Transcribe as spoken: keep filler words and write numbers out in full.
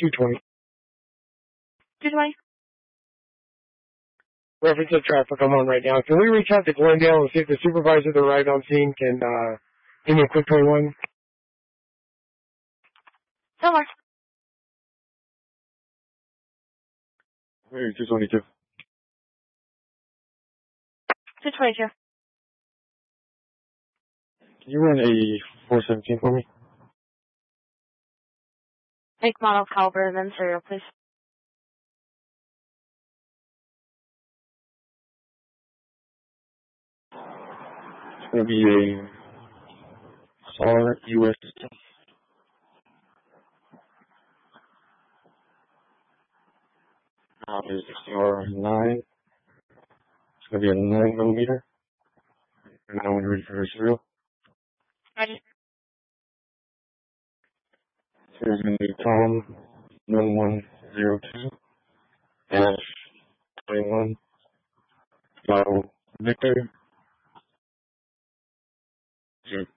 two twenty. two twenty. Reference of traffic I'm on right now. Can we reach out to Glendale and see if the supervisor that arrived on scene can uh, give me a quick twenty-one? So much. Hey, two twenty-two. two twenty-two. Can you run a four seventeen for me? Make model caliber and then serial, please. It's going to be a S A R U S Now is S A R nine. It's going to be a nine millimeter. And now when you're ready for the serial. Ready. So it's going to be Tom one one zero two dash twenty-one Bravo Victor zero